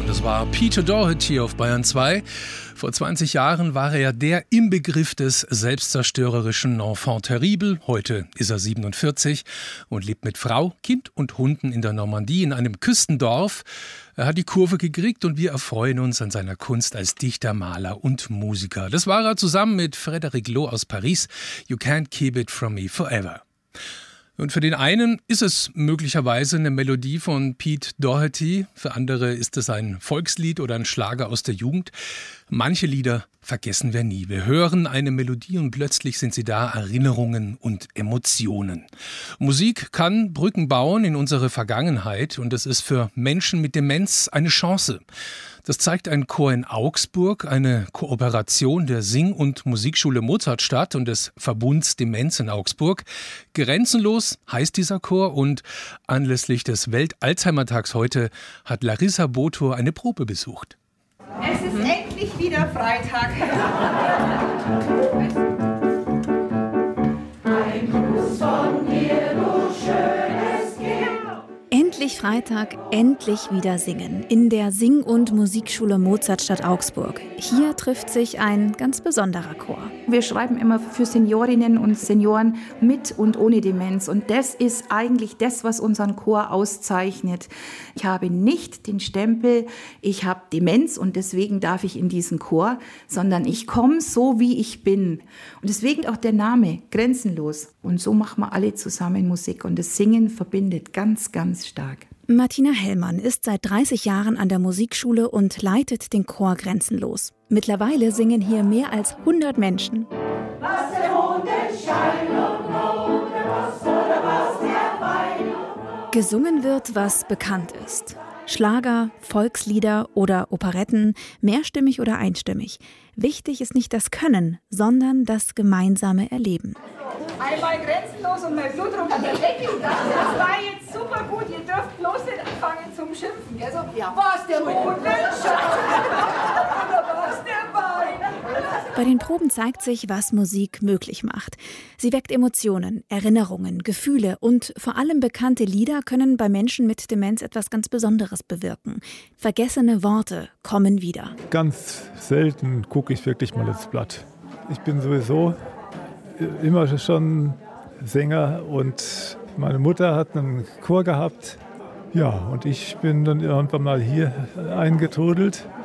Das war Peter Doherty auf Bayern 2. Vor 20 Jahren war er der Inbegriff des selbstzerstörerischen Enfant terrible. Heute ist er 47 und lebt mit Frau, Kind und Hunden in der Normandie in einem Küstendorf. Er hat die Kurve gekriegt und wir erfreuen uns an seiner Kunst als Dichter, Maler und Musiker. Das war er zusammen mit Frédéric Loh aus Paris. You can't keep it from me forever. Und für den einen ist es möglicherweise eine Melodie von Pete Doherty, für andere ist es ein Volkslied oder ein Schlager aus der Jugend. Manche Lieder vergessen wir nie. Wir hören eine Melodie und plötzlich sind sie da, Erinnerungen und Emotionen. Musik kann Brücken bauen in unsere Vergangenheit und es ist für Menschen mit Demenz eine Chance. Das zeigt ein Chor in Augsburg, eine Kooperation der Sing- und Musikschule Mozartstadt und des Verbunds Demenz in Augsburg. Grenzenlos heißt dieser Chor und anlässlich des Welt-Alzheimer-Tags heute hat Larissa Botor eine Probe besucht. Es ist endlich wieder Freitag. Ein Gruß von dir, du schönes Kind. Endlich Freitag, endlich wieder singen. In der Sing- und Musikschule Mozartstadt Augsburg. Hier trifft sich ein ganz besonderer Chor. Wir schreiben immer für Seniorinnen und Senioren mit und ohne Demenz. Und das ist eigentlich das, was unseren Chor auszeichnet. Ich habe nicht den Stempel, ich habe Demenz und deswegen darf ich in diesen Chor, sondern ich komme so, wie ich bin. Und deswegen auch der Name, Grenzenlos. Und so machen wir alle zusammen Musik. Und das Singen verbindet ganz, ganz stark. Martina Hellmann ist seit 30 Jahren an der Musikschule und leitet den Chor Grenzenlos. Mittlerweile singen hier mehr als 100 Menschen. Was der Mond scheint und was der Wein. Gesungen wird, was bekannt ist. Schlager, Volkslieder oder Operetten, mehrstimmig oder einstimmig. Wichtig ist nicht das Können, sondern das gemeinsame Erleben. Einmal grenzenlos und mein Blutdruck an der Decke. Das war jetzt super gut. Ihr dürft bloß nicht anfangen zum Schimpfen. Gell? So, ja, was der Mond scheint oder was der Wein. Bei den Proben zeigt sich, was Musik möglich macht. Sie weckt Emotionen, Erinnerungen, Gefühle und vor allem bekannte Lieder können bei Menschen mit Demenz etwas ganz Besonderes bewirken. Vergessene Worte kommen wieder. Ganz selten gucke ich wirklich mal ins Blatt. Ich bin sowieso immer schon Sänger und meine Mutter hat einen Chor gehabt. Ja, und ich bin dann irgendwann mal hier eingetrudelt